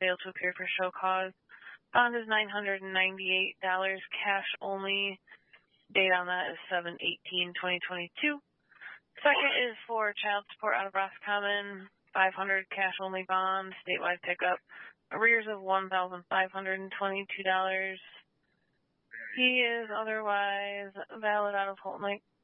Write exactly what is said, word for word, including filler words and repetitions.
failed to appear for show cause. Bond is nine hundred ninety-eight dollars, cash only. Date on that is seven eighteen twenty twenty-two. Second is for child support out of Roscommon, five hundred dollars cash only bond, statewide pickup. Arrears of one thousand five hundred twenty-two dollars. He is otherwise valid out of Holton Lake